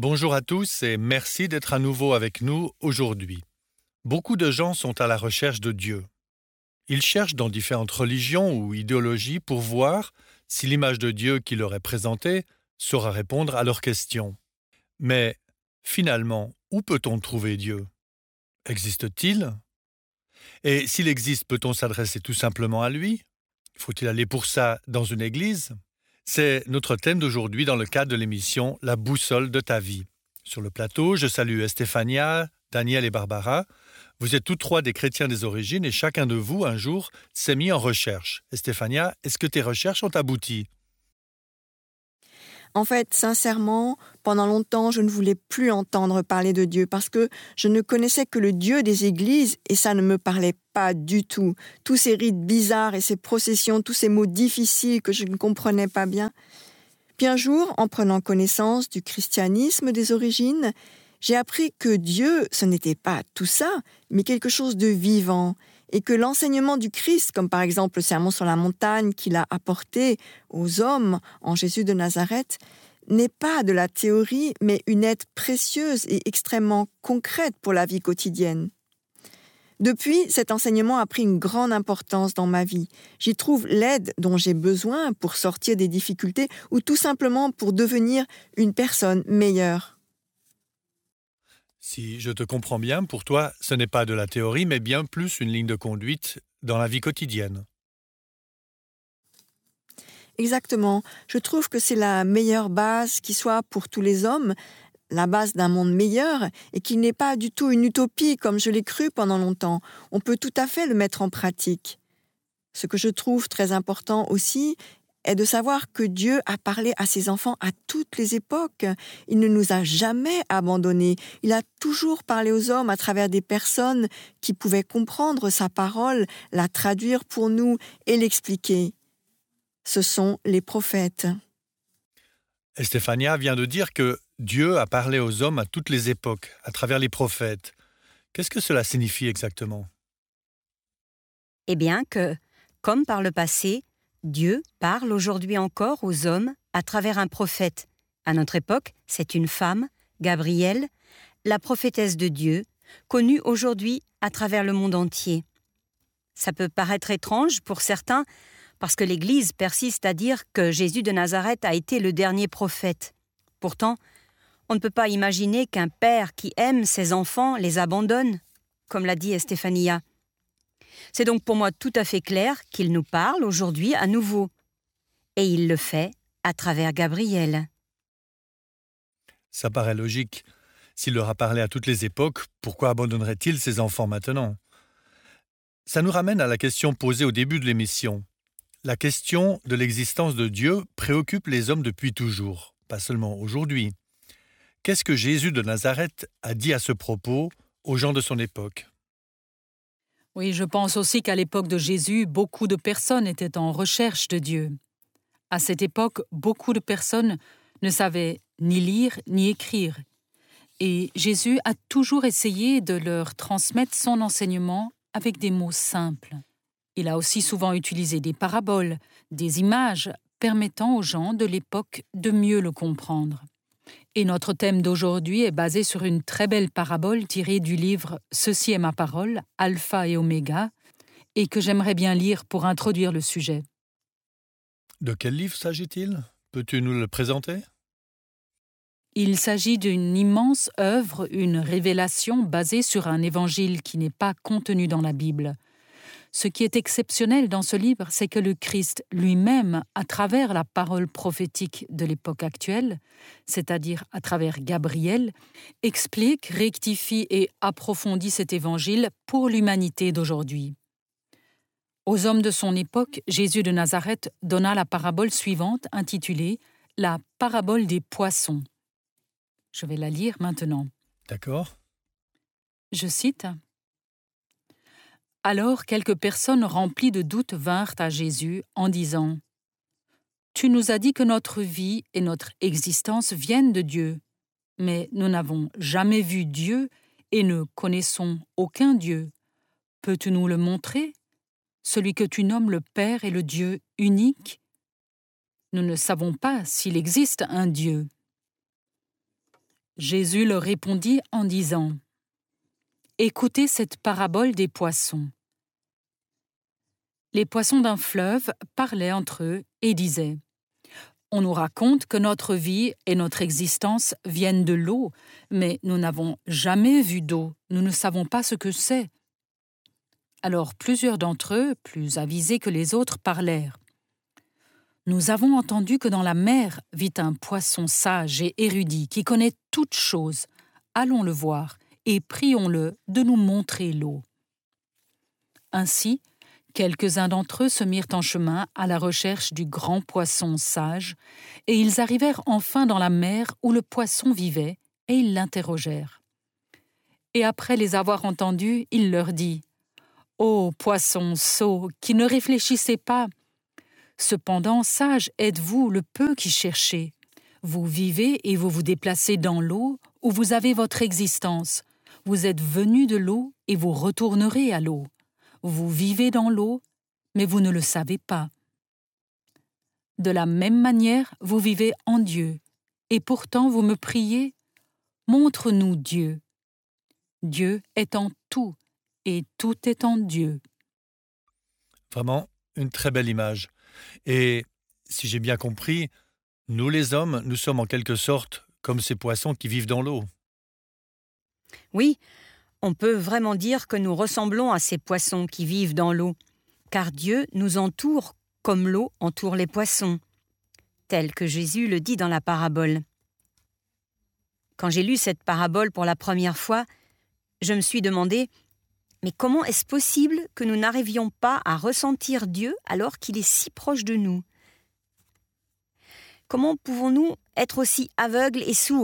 Bonjour à tous et merci d'être à nouveau avec nous aujourd'hui. Beaucoup de gens sont à la recherche de Dieu. Ils cherchent dans différentes religions ou idéologies pour voir si l'image de Dieu qui leur est présentée saura répondre à leurs questions. Mais finalement, où peut-on trouver Dieu? Existe-t-il? Et s'il existe, peut-on s'adresser tout simplement à lui? Faut-il aller pour ça dans une église? C'est notre thème d'aujourd'hui dans le cadre de l'émission La boussole de ta vie. Sur le plateau, je salue Estefania, Daniel et Barbara. Vous êtes tous trois des chrétiens des origines et chacun de vous, un jour, s'est mis en recherche. Estefania, est-ce que tes recherches ont abouti? En fait, sincèrement, pendant longtemps, je ne voulais plus entendre parler de Dieu parce que je ne connaissais que le Dieu des églises et ça ne me parlait pas du tout. Tous ces rites bizarres et ces processions, tous ces mots difficiles que je ne comprenais pas bien. Puis un jour, en prenant connaissance du christianisme des origines, j'ai appris que Dieu, ce n'était pas tout ça, mais quelque chose de vivant, et que l'enseignement du Christ, comme par exemple le sermon sur la montagne qu'il a apporté aux hommes en Jésus de Nazareth, n'est pas de la théorie, mais une aide précieuse et extrêmement concrète pour la vie quotidienne. Depuis, cet enseignement a pris une grande importance dans ma vie. J'y trouve l'aide dont j'ai besoin pour sortir des difficultés ou tout simplement pour devenir une personne meilleure. Si je te comprends bien, pour toi, ce n'est pas de la théorie, mais bien plus une ligne de conduite dans la vie quotidienne. Exactement. Je trouve que c'est la meilleure base qui soit pour tous les hommes, la base d'un monde meilleur et qui n'est pas du tout une utopie comme je l'ai cru pendant longtemps. On peut tout à fait le mettre en pratique. Ce que je trouve très important aussi est de savoir que Dieu a parlé à ses enfants à toutes les époques. Il ne nous a jamais abandonnés. Il a toujours parlé aux hommes à travers des personnes qui pouvaient comprendre sa parole, la traduire pour nous et l'expliquer. Ce sont les prophètes. Estefania vient de dire que Dieu a parlé aux hommes à toutes les époques, à travers les prophètes. Qu'est-ce que cela signifie exactement? Eh bien que, comme par le passé, Dieu parle aujourd'hui encore aux hommes à travers un prophète. À notre époque, c'est une femme, Gabrielle, la prophétesse de Dieu, connue aujourd'hui à travers le monde entier. Ça peut paraître étrange pour certains, parce que l'Église persiste à dire que Jésus de Nazareth a été le dernier prophète. Pourtant, on ne peut pas imaginer qu'un père qui aime ses enfants les abandonne, comme l'a dit Estefania. C'est donc pour moi tout à fait clair qu'il nous parle aujourd'hui à nouveau. Et il le fait à travers Gabriel. Ça paraît logique. S'il leur a parlé à toutes les époques, pourquoi abandonnerait-il ses enfants maintenant? Ça nous ramène à la question posée au début de l'émission. La question de l'existence de Dieu préoccupe les hommes depuis toujours, pas seulement aujourd'hui. Qu'est-ce que Jésus de Nazareth a dit à ce propos aux gens de son époque? Oui, je pense aussi qu'à l'époque de Jésus, beaucoup de personnes étaient en recherche de Dieu. À cette époque, beaucoup de personnes ne savaient ni lire ni écrire. Et Jésus a toujours essayé de leur transmettre son enseignement avec des mots simples. Il a aussi souvent utilisé des paraboles, des images permettant aux gens de l'époque de mieux le comprendre. Et notre thème d'aujourd'hui est basé sur une très belle parabole tirée du livre « Ceci est ma parole, Alpha et Oméga » et que j'aimerais bien lire pour introduire le sujet. De quel livre s'agit-il? Peux-tu nous le présenter? Il s'agit d'une immense œuvre, une révélation basée sur un évangile qui n'est pas contenu dans la Bible. Ce qui est exceptionnel dans ce livre, c'est que le Christ lui-même, à travers la parole prophétique de l'époque actuelle, c'est-à-dire à travers Gabriel, explique, rectifie et approfondit cet évangile pour l'humanité d'aujourd'hui. Aux hommes de son époque, Jésus de Nazareth donna la parabole suivante intitulée « La parabole des poissons ». Je vais la lire maintenant. D'accord. Je cite « Alors quelques personnes remplies de doutes vinrent à Jésus en disant « Tu nous as dit que notre vie et notre existence viennent de Dieu, mais nous n'avons jamais vu Dieu et ne connaissons aucun Dieu. Peux-tu nous le montrer, celui que tu nommes le Père et le Dieu unique? Nous ne savons pas s'il existe un Dieu. » Jésus leur répondit en disant « Écoutez cette parabole des poissons. Les poissons d'un fleuve parlaient entre eux et disaient « On nous raconte que notre vie et notre existence viennent de l'eau, mais nous n'avons jamais vu d'eau, nous ne savons pas ce que c'est. » Alors plusieurs d'entre eux, plus avisés que les autres, parlèrent. « Nous avons entendu que dans la mer vit un poisson sage et érudit qui connaît toutes choses. Allons le voir et prions-le de nous montrer l'eau. » Ainsi, quelques-uns d'entre eux se mirent en chemin à la recherche du grand poisson sage, et ils arrivèrent enfin dans la mer où le poisson vivait, et ils l'interrogèrent. Et après les avoir entendus, il leur dit « Ô poissons sots, qui ne réfléchissez pas! Cependant, sage êtes-vous le peu qui cherchez. Vous vivez et vous vous déplacez dans l'eau où vous avez votre existence. Vous êtes venus de l'eau et vous retournerez à l'eau. Vous vivez dans l'eau, mais vous ne le savez pas. De la même manière, vous vivez en Dieu, et pourtant vous me priez, montre-nous Dieu. Dieu est en tout, et tout est en Dieu. » Vraiment, une très belle image. Et, si j'ai bien compris, nous les hommes, nous sommes en quelque sorte comme ces poissons qui vivent dans l'eau. Oui, on peut vraiment dire que nous ressemblons à ces poissons qui vivent dans l'eau, car Dieu nous entoure comme l'eau entoure les poissons, tel que Jésus le dit dans la parabole. Quand j'ai lu cette parabole pour la première fois, je me suis demandé « Mais comment est-ce possible que nous n'arrivions pas à ressentir Dieu alors qu'il est si proche de nous ? Comment pouvons-nous être aussi aveugles et sourds ?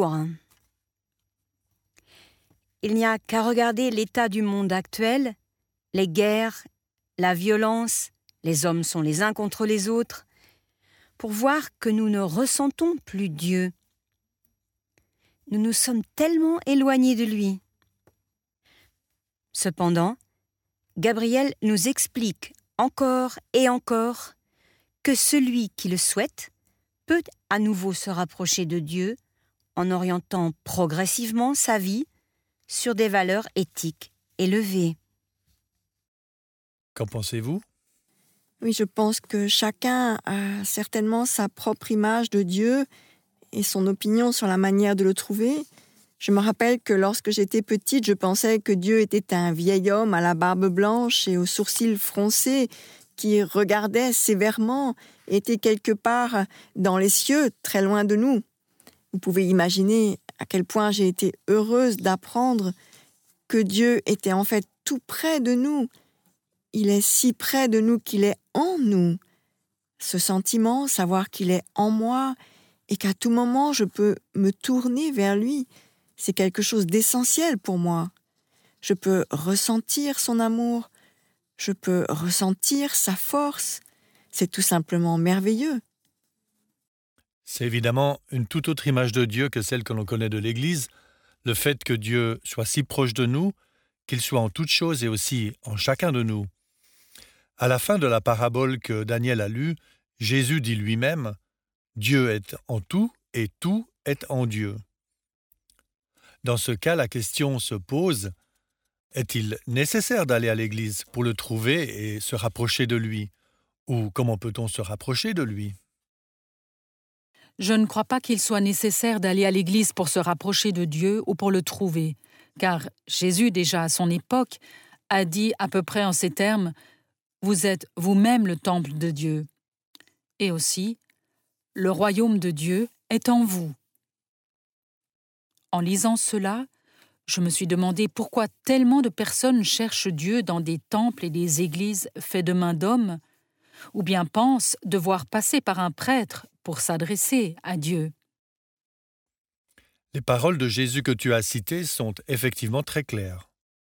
Il n'y a qu'à regarder l'état du monde actuel, les guerres, la violence, les hommes sont les uns contre les autres, pour voir que nous ne ressentons plus Dieu. Nous nous sommes tellement éloignés de lui. Cependant, Gabriel nous explique encore et encore que celui qui le souhaite peut à nouveau se rapprocher de Dieu en orientant progressivement sa vie sur des valeurs éthiques élevées. Qu'en pensez-vous ? Oui, je pense que chacun a certainement sa propre image de Dieu et son opinion sur la manière de le trouver. Je me rappelle que lorsque j'étais petite, je pensais que Dieu était un vieil homme à la barbe blanche et aux sourcils froncés qui regardait sévèrement et était quelque part dans les cieux, très loin de nous. Vous pouvez imaginer à quel point j'ai été heureuse d'apprendre que Dieu était en fait tout près de nous. Il est si près de nous qu'il est en nous. Ce sentiment, savoir qu'il est en moi et qu'à tout moment je peux me tourner vers lui, c'est quelque chose d'essentiel pour moi. Je peux ressentir son amour, je peux ressentir sa force. C'est tout simplement merveilleux. C'est évidemment une toute autre image de Dieu que celle que l'on connaît de l'Église, le fait que Dieu soit si proche de nous, qu'il soit en toutes choses et aussi en chacun de nous. À la fin de la parabole que Daniel a lue, Jésus dit lui-même « Dieu est en tout et tout est en Dieu ». Dans ce cas, la question se pose, est-il nécessaire d'aller à l'Église pour le trouver et se rapprocher de lui ? Ou comment peut-on se rapprocher de lui ? Je ne crois pas qu'il soit nécessaire d'aller à l'Église pour se rapprocher de Dieu ou pour le trouver, car Jésus, déjà à son époque, a dit à peu près en ces termes « Vous êtes vous-même le temple de Dieu ». Et aussi « Le royaume de Dieu est en vous ». En lisant cela, je me suis demandé pourquoi tellement de personnes cherchent Dieu dans des temples et des églises faits de mains d'hommes, ou bien pensent devoir passer par un prêtre pour s'adresser à Dieu. Les paroles de Jésus que tu as citées sont effectivement très claires.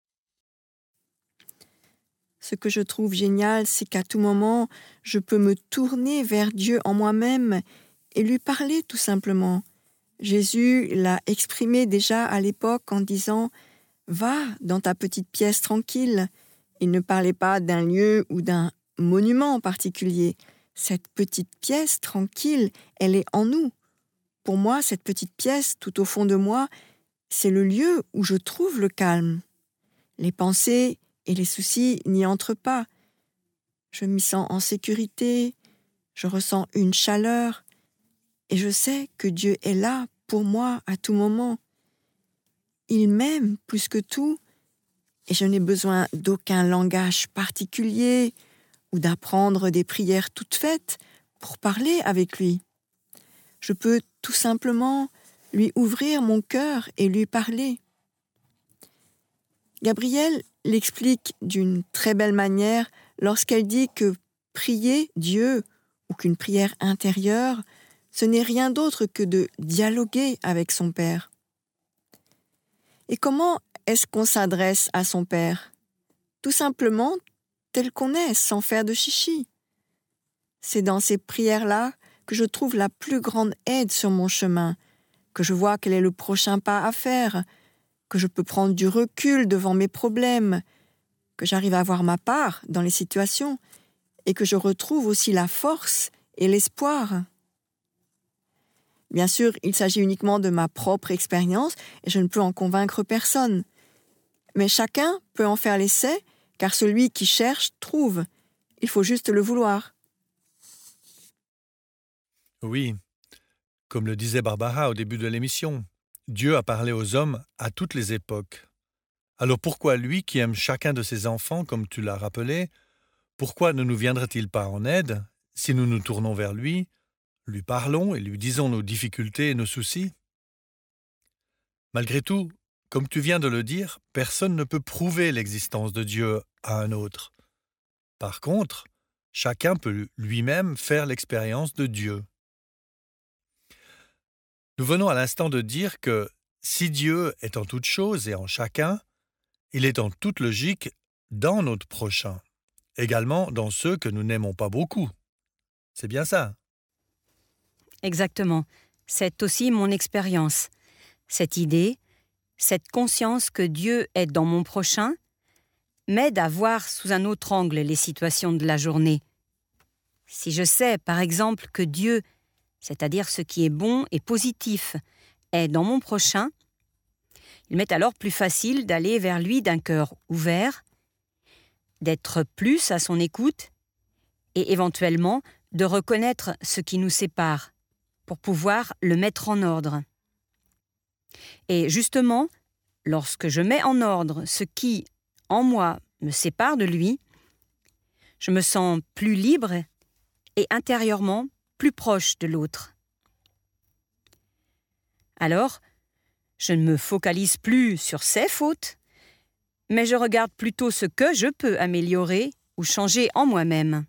Ce que je trouve génial, c'est qu'à tout moment, je peux me tourner vers Dieu en moi-même et lui parler tout simplement. Jésus l'a exprimé déjà à l'époque en disant « Va dans ta petite pièce tranquille ». Il ne parlait pas d'un lieu ou d'un monument en particulier. Cette petite pièce tranquille, elle est en nous. Pour moi, cette petite pièce, tout au fond de moi, c'est le lieu où je trouve le calme. Les pensées et les soucis n'y entrent pas. Je m'y sens en sécurité, je ressens une chaleur et je sais que Dieu est là pour moi à tout moment. Il m'aime plus que tout et je n'ai besoin d'aucun langage particulier ou d'apprendre des prières toutes faites pour parler avec lui. Je peux tout simplement lui ouvrir mon cœur et lui parler. Gabrielle l'explique d'une très belle manière lorsqu'elle dit que prier Dieu ou qu'une prière intérieure, ce n'est rien d'autre que de dialoguer avec son Père. Et comment est-ce qu'on s'adresse à son Père? Tout simplement tel qu'on est, sans faire de chichi. C'est dans ces prières-là que je trouve la plus grande aide sur mon chemin, que je vois quel est le prochain pas à faire, que je peux prendre du recul devant mes problèmes, que j'arrive à voir ma part dans les situations et que je retrouve aussi la force et l'espoir. Bien sûr, il s'agit uniquement de ma propre expérience et je ne peux en convaincre personne. Mais chacun peut en faire l'essai, car celui qui cherche trouve. Il faut juste le vouloir. Oui, comme le disait Barbara au début de l'émission, Dieu a parlé aux hommes à toutes les époques. Alors pourquoi lui, qui aime chacun de ses enfants, comme tu l'as rappelé, pourquoi ne nous viendrait-il pas en aide si nous nous tournons vers lui parlons et lui disons nos difficultés et nos soucis? Malgré tout, comme tu viens de le dire, personne ne peut prouver l'existence de Dieu à un autre. Par contre, chacun peut lui-même faire l'expérience de Dieu. Nous venons à l'instant de dire que si Dieu est en toute chose et en chacun, il est en toute logique dans notre prochain, également dans ceux que nous n'aimons pas beaucoup. C'est bien ça. Exactement. C'est aussi mon expérience. Cette idée, cette conscience que Dieu est dans mon prochain, m'aide à voir sous un autre angle les situations de la journée. Si je sais, par exemple, que Dieu, c'est-à-dire ce qui est bon et positif, est dans mon prochain, il m'est alors plus facile d'aller vers lui d'un cœur ouvert, d'être plus à son écoute et éventuellement de reconnaître ce qui nous sépare pour pouvoir le mettre en ordre. Et justement, lorsque je mets en ordre ce qui, en moi, me sépare de lui, je me sens plus libre et intérieurement plus proche de l'autre. Alors, je ne me focalise plus sur ses fautes, mais je regarde plutôt ce que je peux améliorer ou changer en moi-même.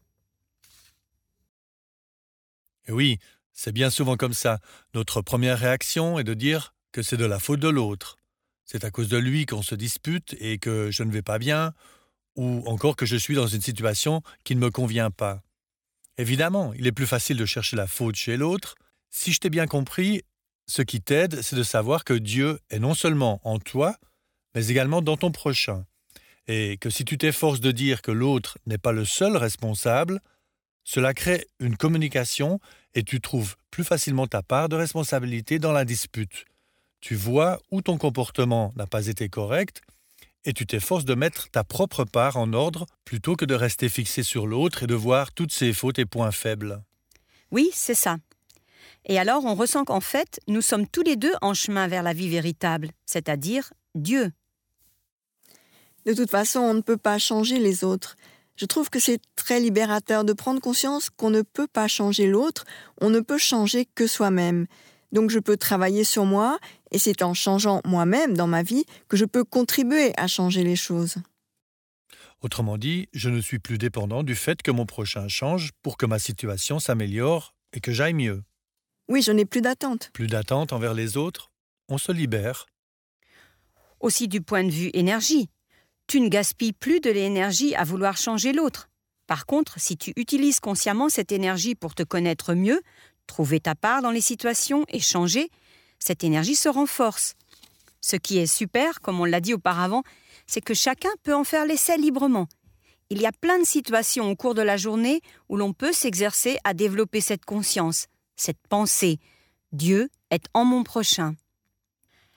Et oui, c'est bien souvent comme ça. Notre première réaction est de dire que c'est de la faute de l'autre. C'est à cause de lui qu'on se dispute et que je ne vais pas bien, ou encore que je suis dans une situation qui ne me convient pas. Évidemment, il est plus facile de chercher la faute chez l'autre. Si je t'ai bien compris, ce qui t'aide, c'est de savoir que Dieu est non seulement en toi, mais également dans ton prochain. Et que si tu t'efforces de dire que l'autre n'est pas le seul responsable, cela crée une communication et tu trouves plus facilement ta part de responsabilité dans la dispute. Tu vois où ton comportement n'a pas été correct et tu t'efforces de mettre ta propre part en ordre plutôt que de rester fixé sur l'autre et de voir toutes ses fautes et points faibles. Oui, c'est ça. Et alors on ressent qu'en fait, nous sommes tous les deux en chemin vers la vie véritable, c'est-à-dire Dieu. De toute façon, on ne peut pas changer les autres. Je trouve que c'est très libérateur de prendre conscience qu'on ne peut pas changer l'autre, on ne peut changer que soi-même. Donc je peux travailler sur moi, et c'est en changeant moi-même dans ma vie que je peux contribuer à changer les choses. Autrement dit, je ne suis plus dépendant du fait que mon prochain change pour que ma situation s'améliore et que j'aille mieux. Oui, je n'ai plus d'attente. Plus d'attente envers les autres, on se libère. Aussi du point de vue énergie. Tu ne gaspilles plus de l'énergie à vouloir changer l'autre. Par contre, si tu utilises consciemment cette énergie pour te connaître mieux, trouver ta part dans les situations et changer, cette énergie se renforce. Ce qui est super, comme on l'a dit auparavant, c'est que chacun peut en faire l'essai librement. Il y a plein de situations au cours de la journée où l'on peut s'exercer à développer cette conscience, cette pensée. Dieu est en mon prochain.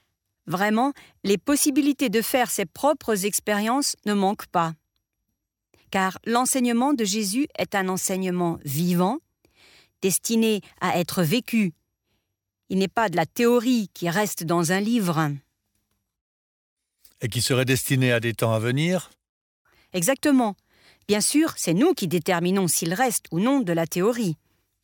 Vraiment, les possibilités de faire ses propres expériences ne manquent pas. Car l'enseignement de Jésus est un enseignement vivant, destiné à être vécu. Il n'est pas de la théorie qui reste dans un livre. Et qui serait destiné à des temps à venir? Exactement. Bien sûr, c'est nous qui déterminons s'il reste ou non de la théorie.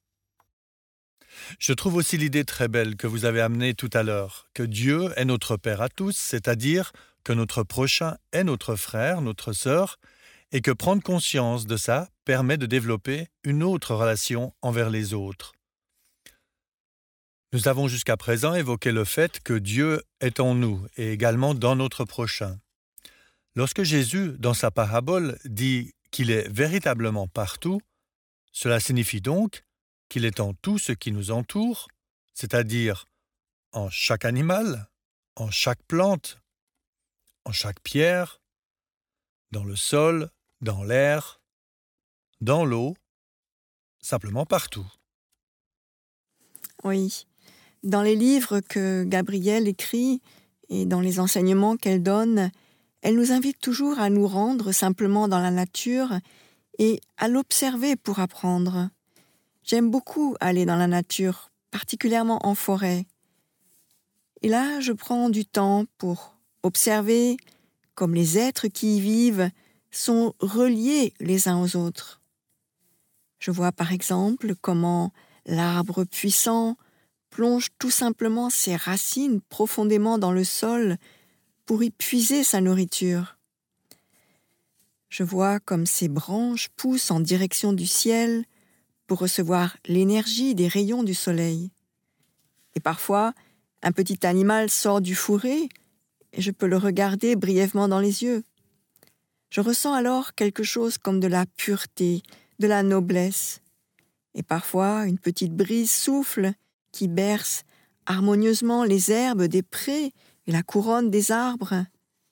Je trouve aussi l'idée très belle que vous avez amenée tout à l'heure, que Dieu est notre Père à tous, c'est-à-dire que notre prochain est notre frère, notre sœur, et que prendre conscience de ça permet de développer une autre relation envers les autres. Nous avons jusqu'à présent évoqué le fait que Dieu est en nous et également dans notre prochain. Lorsque Jésus, dans sa parabole, dit qu'il est véritablement partout, cela signifie donc qu'il est en tout ce qui nous entoure, c'est-à-dire en chaque animal, en chaque plante, en chaque pierre, dans le sol, dans l'air, dans l'eau, simplement partout. Oui. Dans les livres que Gabrielle écrit et dans les enseignements qu'elle donne, elle nous invite toujours à nous rendre simplement dans la nature et à l'observer pour apprendre. J'aime beaucoup aller dans la nature, particulièrement en forêt. Et là, je prends du temps pour observer comme les êtres qui y vivent sont reliés les uns aux autres. Je vois par exemple comment l'arbre puissant plonge tout simplement ses racines profondément dans le sol pour y puiser sa nourriture. Je vois comme ses branches poussent en direction du ciel pour recevoir l'énergie des rayons du soleil. Et parfois, un petit animal sort du fourré et je peux le regarder brièvement dans les yeux. Je ressens alors quelque chose comme de la pureté, de la noblesse. Et parfois, une petite brise souffle qui berce harmonieusement les herbes des prés et la couronne des arbres.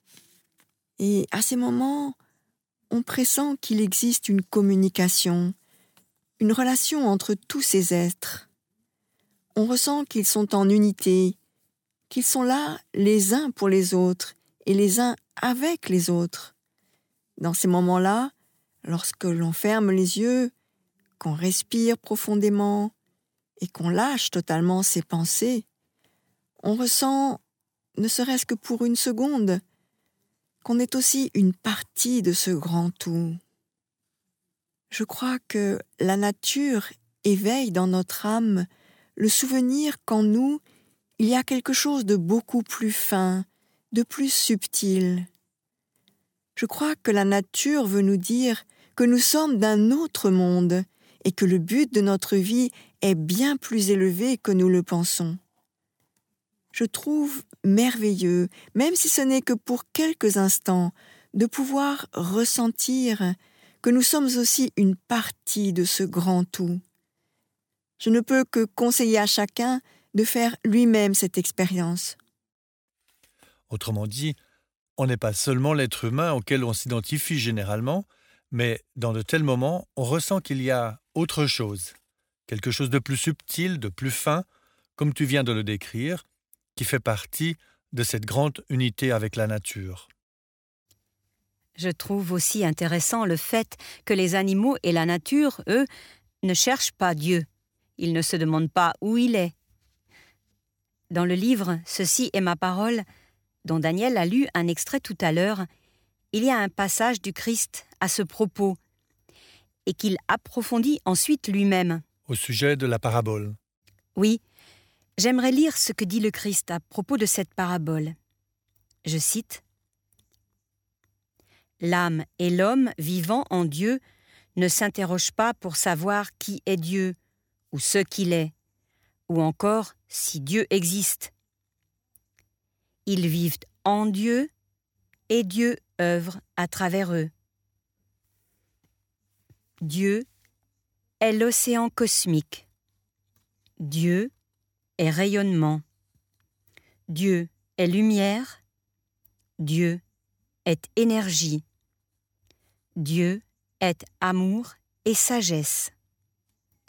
Et à ces moments, on pressent qu'il existe une communication, une relation entre tous ces êtres. On ressent qu'ils sont en unité, qu'ils sont là les uns pour les autres et les uns avec les autres. Dans ces moments-là, lorsque l'on ferme les yeux, qu'on respire profondément et qu'on lâche totalement ses pensées, on ressent, ne serait-ce que pour une seconde, qu'on est aussi une partie de ce grand tout. Je crois que la nature éveille dans notre âme le souvenir qu'en nous, il y a quelque chose de beaucoup plus fin, de plus subtil. Je crois que la nature veut nous dire que nous sommes d'un autre monde et que le but de notre vie est bien plus élevé que nous le pensons. Je trouve merveilleux, même si ce n'est que pour quelques instants, de pouvoir ressentir que nous sommes aussi une partie de ce grand tout. Je ne peux que conseiller à chacun de faire lui-même cette expérience. Autrement dit, on n'est pas seulement l'être humain auquel on s'identifie généralement, mais dans de tels moments, on ressent qu'il y a autre chose, quelque chose de plus subtil, de plus fin, comme tu viens de le décrire, qui fait partie de cette grande unité avec la nature. Je trouve aussi intéressant le fait que les animaux et la nature, eux, ne cherchent pas Dieu. Ils ne se demandent pas où il est. Dans le livre « Ceci est ma parole », dont Daniel a lu un extrait tout à l'heure, il y a un passage du Christ à ce propos, et qu'il approfondit ensuite lui-même. Au sujet de la parabole. Oui, j'aimerais lire ce que dit le Christ à propos de cette parabole. Je cite « L'âme et l'homme vivant en Dieu ne s'interrogent pas pour savoir qui est Dieu ou ce qu'il est, ou encore si Dieu existe. Ils vivent en Dieu et Dieu œuvre à travers eux. Dieu est l'océan cosmique. Dieu est rayonnement. Dieu est lumière. Dieu est énergie. Dieu est amour et sagesse.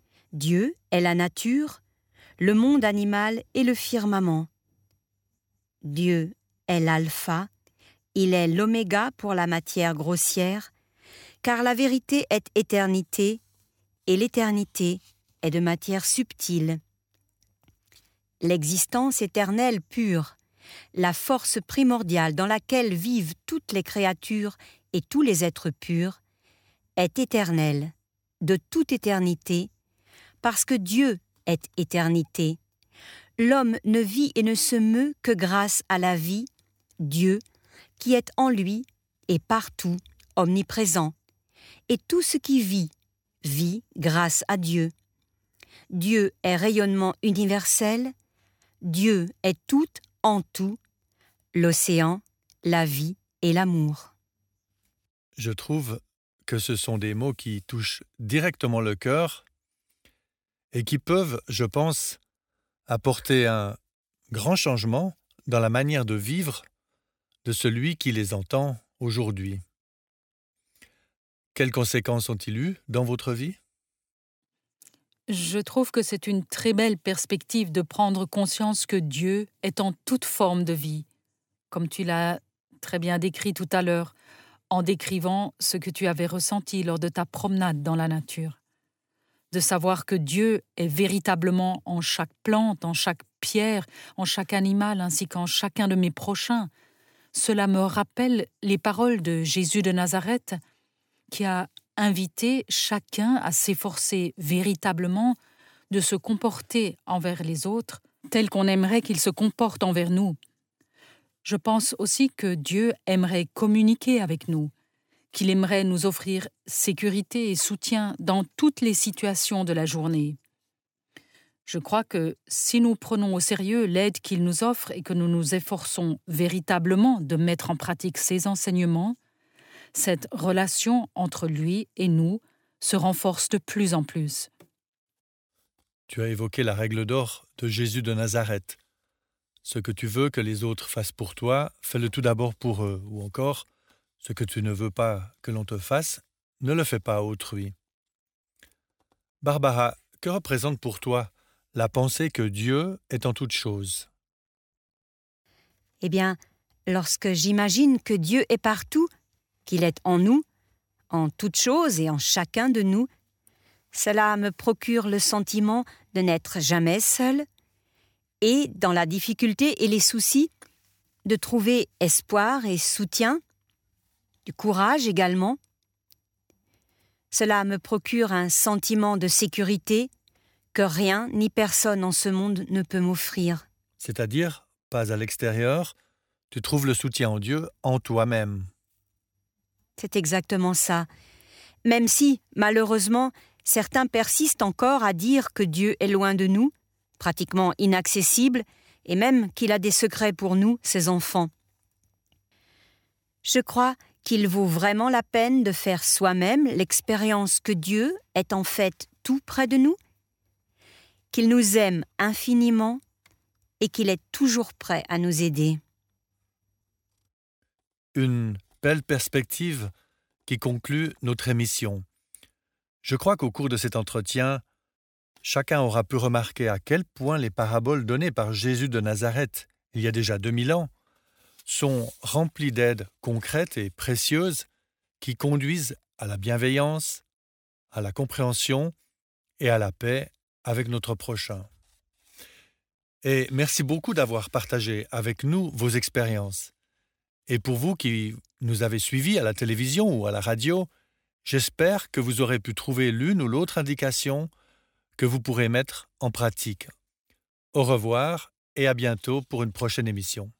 Dieu est la nature, le monde animal et le firmament. Dieu est l'alpha, il est l'oméga pour la matière grossière, car la vérité est éternité, et l'éternité est de matière subtile. L'existence éternelle pure, la force primordiale dans laquelle vivent toutes les créatures et tous les êtres purs, est éternelle, de toute éternité, parce que Dieu est éternité. L'homme ne vit et ne se meut que grâce à la vie, Dieu, qui est en lui et partout, omniprésent. Et tout ce qui vit, vit grâce à Dieu. Dieu est rayonnement universel, Dieu est tout en tout, l'océan, la vie et l'amour. Je trouve que ce sont des mots qui touchent directement le cœur et qui peuvent, je pense, apporter un grand changement dans la manière de vivre de celui qui les entend aujourd'hui. Quelles conséquences ont-ils eues dans votre vie? Je trouve que c'est une très belle perspective de prendre conscience que Dieu est en toute forme de vie, comme tu l'as très bien décrit tout à l'heure, en décrivant ce que tu avais ressenti lors de ta promenade dans la nature. De savoir que Dieu est véritablement en chaque plante, en chaque pierre, en chaque animal, ainsi qu'en chacun de mes prochains. Cela me rappelle les paroles de Jésus de Nazareth, qui a invité chacun à s'efforcer véritablement de se comporter envers les autres tel qu'on aimerait qu'ils se comportent envers nous. Je pense aussi que Dieu aimerait communiquer avec nous, qu'il aimerait nous offrir sécurité et soutien dans toutes les situations de la journée. Je crois que si nous prenons au sérieux l'aide qu'il nous offre et que nous nous efforçons véritablement de mettre en pratique ses enseignements, cette relation entre lui et nous se renforce de plus en plus. Tu as évoqué la règle d'or de Jésus de Nazareth. Ce que tu veux que les autres fassent pour toi, fais-le tout d'abord pour eux, ou encore, ce que tu ne veux pas que l'on te fasse, ne le fais pas à autrui. Barbara, que représente pour toi la pensée que Dieu est en toutes choses? Eh bien, lorsque j'imagine que Dieu est partout, qu'il est en nous, en toutes choses et en chacun de nous, cela me procure le sentiment de n'être jamais seul et, dans la difficulté et les soucis, de trouver espoir et soutien, du courage également. Cela me procure un sentiment de sécurité que rien ni personne en ce monde ne peut m'offrir. C'est-à-dire, pas à l'extérieur, tu trouves le soutien en Dieu en toi-même. C'est exactement ça. Même si, malheureusement, certains persistent encore à dire que Dieu est loin de nous, pratiquement inaccessible, et même qu'il a des secrets pour nous, ses enfants. Je crois qu'il vaut vraiment la peine de faire soi-même l'expérience que Dieu est en fait tout près de nous, qu'il nous aime infiniment et qu'il est toujours prêt à nous aider. Une belle perspective qui conclut notre émission. Je crois qu'au cours de cet entretien, chacun aura pu remarquer à quel point les paraboles données par Jésus de Nazareth, il y a déjà 2000 ans, sont remplies d'aides concrètes et précieuses qui conduisent à la bienveillance, à la compréhension et à la paix avec notre prochain. Et merci beaucoup d'avoir partagé avec nous vos expériences. Et pour vous qui nous avez suivis à la télévision ou à la radio, j'espère que vous aurez pu trouver l'une ou l'autre indication que vous pourrez mettre en pratique. Au revoir et à bientôt pour une prochaine émission.